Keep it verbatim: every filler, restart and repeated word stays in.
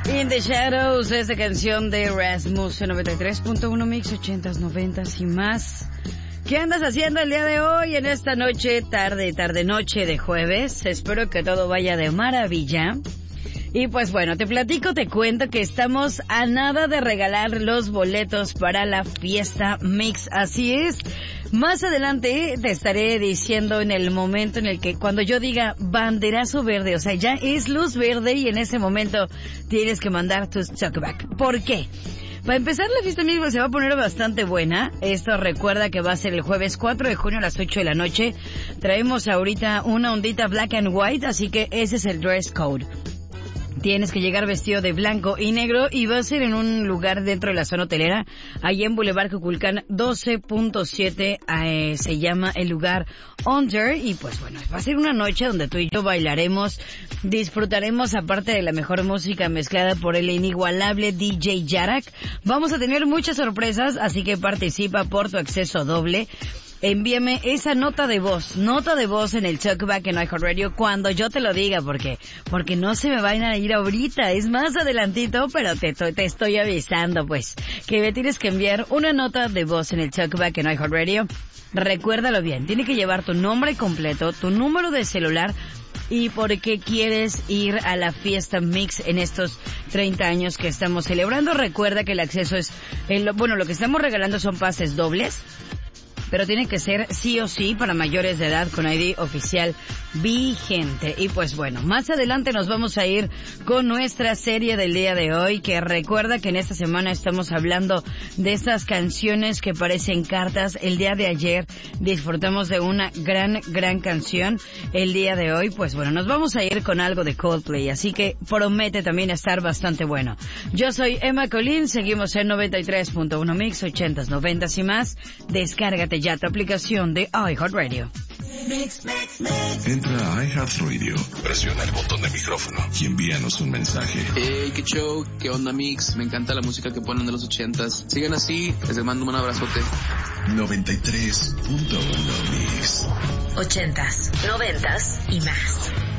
In the Shadows, esta canción de Rasmus noventa y tres punto uno Mix, ochentas, noventas y más. ¿Qué andas haciendo el día de hoy, en esta noche, tarde, tarde, noche de jueves? Espero que todo vaya de maravilla. Y pues bueno, te platico, te cuento que estamos a nada de regalar los boletos para la fiesta Mix. Así es. Más adelante te estaré diciendo en el momento en el que cuando yo diga banderazo verde, o sea, ya es luz verde y en ese momento tienes que mandar tus talkback. ¿Por qué? Para empezar, la fiesta Mix se va a poner bastante buena. Esto recuerda que va a ser el jueves cuatro de junio a las ocho de la noche. Traemos ahorita una ondita black and white, así que ese es el dress code. Tienes que llegar vestido de blanco y negro y va a ser en un lugar dentro de la zona hotelera, ahí en Boulevard Cuculcán doce punto siete, eh, se llama el lugar Under, y pues bueno, va a ser una noche donde tú y yo bailaremos, disfrutaremos aparte de la mejor música mezclada por el inigualable D J Yarak. Vamos a tener muchas sorpresas, así que participa por tu acceso doble. Envíame esa nota de voz, nota de voz en el talkback en iHeartRadio cuando yo te lo diga, porque porque no se me van a ir ahorita, es más adelantito, pero te, te estoy avisando pues, que me tienes que enviar una nota de voz en el talkback en iHeartRadio. Recuérdalo bien, tiene que llevar tu nombre completo, tu número de celular y por qué quieres ir a la fiesta Mix en estos treinta años que estamos celebrando. Recuerda que el acceso es, el, bueno, lo que estamos regalando son pases dobles, pero tiene que ser sí o sí para mayores de edad con I D oficial vigente. Y pues bueno, más adelante nos vamos a ir con nuestra serie del día de hoy, que recuerda que en esta semana estamos hablando de estas canciones que parecen cartas. El día de ayer disfrutamos de una gran, gran canción. El día de hoy, pues bueno, nos vamos a ir con algo de Coldplay, así que promete también estar bastante bueno. Yo soy Emma Colín, seguimos en noventa y tres punto uno Mix, ochentas, noventas y más. Descárgate ya tu aplicación de iHeartRadio. Mix, mix, mix. Entra a iHeartRadio, presiona el botón de micrófono y envíanos un mensaje. Hey, qué show, qué onda Mix, me encanta la música que ponen de los ochentas. Sigan así, les mando un abrazote. noventa y tres punto uno Mix. Ochentas, noventas y más.